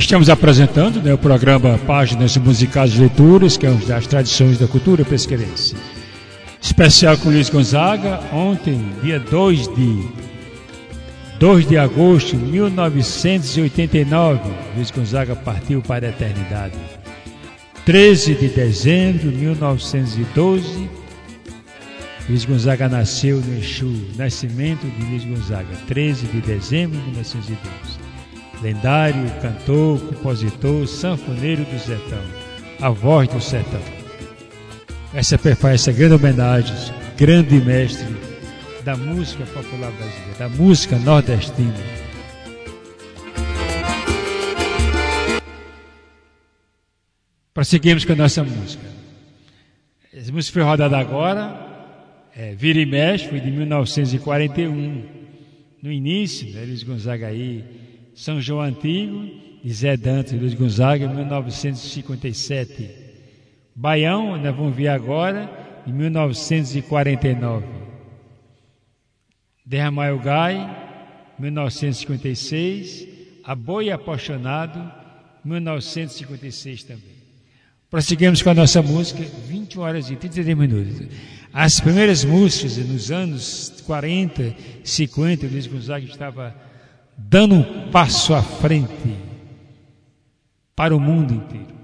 Estamos apresentando, o programa Páginas Musicais de Leituras, que é uma das tradições da cultura pesqueirense. Especial com Luiz Gonzaga, ontem, dia 2 de agosto de 1989, Luiz Gonzaga partiu para a eternidade. 13 de dezembro de 1912, Luiz Gonzaga nasceu no Exu, nascimento de Luiz Gonzaga, 13 de dezembro de 1912. Lendário, cantor, compositor, sanfoneiro do sertão, a voz do sertão. Essa grande homenagem, grande mestre da música popular brasileira, da música nordestina. Prosseguimos com a nossa música. Essa música foi rodada agora, Vira e Mexe, foi de 1941. No início, Luiz Gonzaga aí, São João Antigo, de Zé Dantas e Luiz Gonzaga, 1957. Baião, nós vamos ver agora, em 1949. Derramar o Gai, 1956. A Boi Apaixonado, 1956 também. Prosseguimos com a nossa música, 21 horas e 33 minutos. As primeiras músicas, nos anos 40, 50, Luiz Gonzaga estava dando um passo à frente para o mundo inteiro.